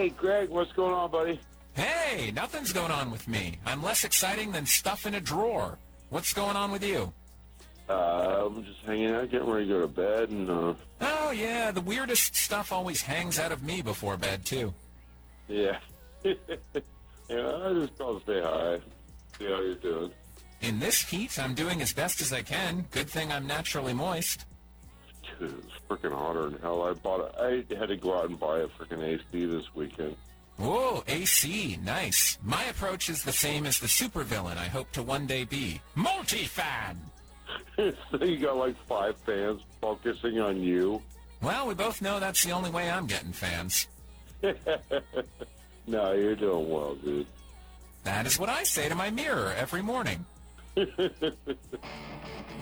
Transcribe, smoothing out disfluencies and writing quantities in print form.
Hey, Greg, what's going on, buddy? Hey, nothing's going on with me. I'm less exciting than stuff in a drawer. What's going on with you? I'm just hanging out, getting ready to go to bed, and, Oh, yeah, the weirdest stuff always hangs out of me before bed, too. yeah. Yeah, I just called to say hi, see how you're doing. In this heat, I'm doing as best as I can. Good thing I'm naturally moist. Dude, it's freaking hotter than hell. I had to go out and buy a freaking AC this weekend. Whoa, AC, nice. My approach is the same as the supervillain I hope to one day be. Multi-fan! So you got like 5 fans focusing on you? Well, we both know that's the only way I'm getting fans. No, you're doing well, dude. That is what I say to my mirror every morning.